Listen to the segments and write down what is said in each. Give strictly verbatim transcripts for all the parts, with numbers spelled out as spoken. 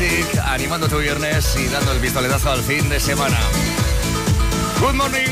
Music, animando tu viernes y dando el pistoletazo al fin de semana. Good morning.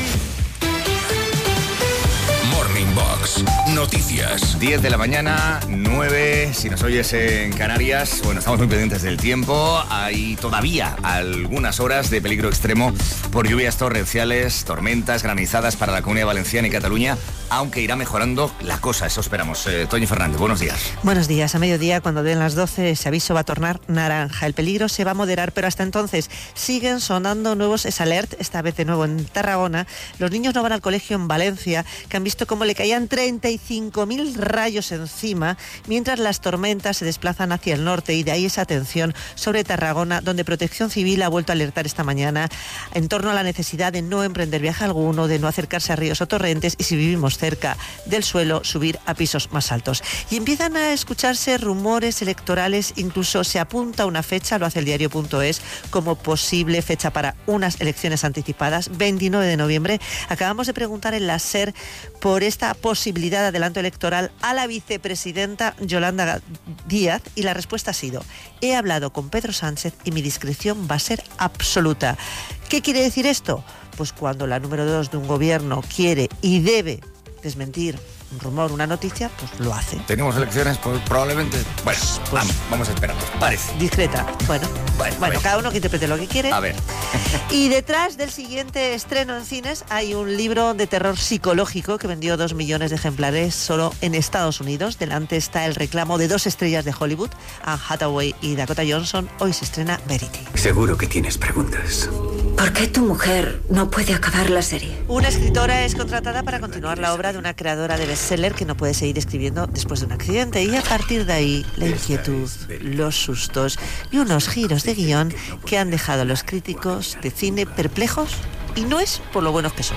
Morning Box, noticias. diez de la mañana, nueve, si nos oyes en Canarias. Bueno, estamos muy pendientes del tiempo. Hay todavía algunas horas de peligro extremo por lluvias torrenciales, tormentas, granizadas para la Comunidad Valenciana y Cataluña, aunque irá mejorando la cosa, eso esperamos. Eh, Toñi Fernández, buenos días. Buenos días. A mediodía, cuando den las doce, ese aviso va a tornar naranja. El peligro se va a moderar, pero hasta entonces siguen sonando nuevos S-Alert, esta vez de nuevo en Tarragona. Los niños no van al colegio en Valencia, que han visto cómo le caían treinta y cinco mil rayos encima, mientras las tormentas se desplazan hacia el norte, y de ahí esa atención sobre Tarragona, donde Protección Civil ha vuelto a alertar esta mañana en torno a la necesidad de no emprender viaje alguno, de no acercarse a ríos o torrentes, y si vivimos cerca del suelo, subir a pisos más altos. Y empiezan a escucharse rumores electorales, incluso se apunta una fecha, lo hace el diario punto es, como posible fecha para unas elecciones anticipadas, veintinueve de noviembre. Acabamos de preguntar en la SER por esta posibilidad de adelanto electoral a la vicepresidenta Yolanda Díaz, y la respuesta ha sido: he hablado con Pedro Sánchez y mi discreción va a ser absoluta. ¿Qué quiere decir esto? Pues cuando la número dos de un gobierno quiere y debe desmentir un rumor, una noticia, pues lo hace. Tenemos elecciones, pues probablemente... Bueno, pues, vamos, vamos a esperarnos, parece. Discreta. Bueno, bueno, bueno cada uno que interprete lo que quiere. A ver. Y detrás del siguiente estreno en cines hay un libro de terror psicológico que vendió dos millones de ejemplares solo en Estados Unidos. Delante está el reclamo de dos estrellas de Hollywood, Anne Hathaway y Dakota Johnson. Hoy se estrena Verity. Seguro que tienes preguntas. ¿Por qué tu mujer no puede acabar la serie? Una escritora es contratada para continuar la obra de una creadora de bestseller que no puede seguir escribiendo después de un accidente, y a partir de ahí la inquietud, los sustos y unos giros de guión que han dejado a los críticos de cine perplejos, y no es por lo buenos que son.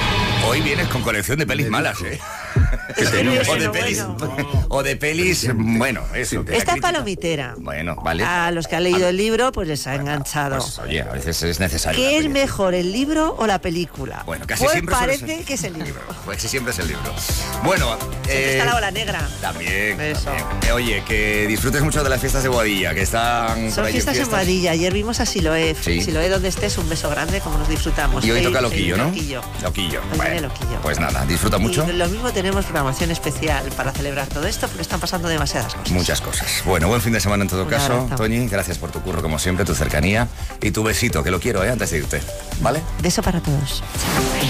Hoy vienes con colección de pelis malas, ¿eh? Es que o de pelis, bueno. o de pelis, bueno, eso. Esta es palomitera. Bueno, vale. A los que han leído el libro, pues les ha enganchado. Pues, oye, a veces es necesario. ¿Qué es mejor, el libro o la película? Bueno, casi pues siempre parece ser... que es el libro. Pues casi siempre es el libro. Bueno, eh, está la ola negra. También. Eso. también. Eh, oye, que disfrutes mucho de las fiestas de Boadilla, que están. Son fiestas, fiestas en Boadilla. Ayer vimos a Siloé. ¿Sí? Siloé, donde estés, un beso grande, como nos disfrutamos. Y hoy toca el, Loquillo, el ¿no? Loquillo. Loquillo. Hoy bueno, Loquillo. Pues nada, disfruta mucho. Y lo mismo tenemos programación especial para celebrar todo esto, porque están pasando demasiadas cosas. Muchas cosas. Bueno, buen fin de semana en todo Un caso. abrazo. Toñi, gracias por tu curro como siempre, tu cercanía y tu besito, que lo quiero, ¿eh? Antes de irte. ¿Vale? Beso para todos.